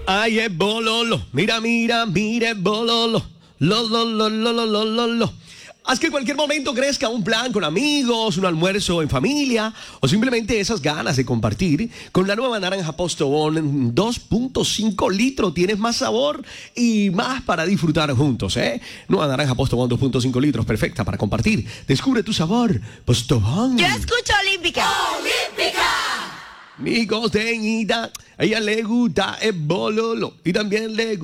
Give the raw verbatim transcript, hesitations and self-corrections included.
Ay, es bololo. Mira, mira, mira, es bololo. Lo, lo, lo, lo, lo, lo, lo, lo. Haz que en cualquier momento crezca un plan con amigos, un almuerzo en familia o simplemente esas ganas de compartir. Con la nueva naranja Postobón dos punto cinco litros tienes más sabor y más para disfrutar juntos, ¿eh? Nueva naranja Postobón dos punto cinco litros, perfecta para compartir. Descubre tu sabor, Postobón. Yo escucho Olímpica. ¡Olímpica! Mi costeñita, a ella le gusta el bololo y también le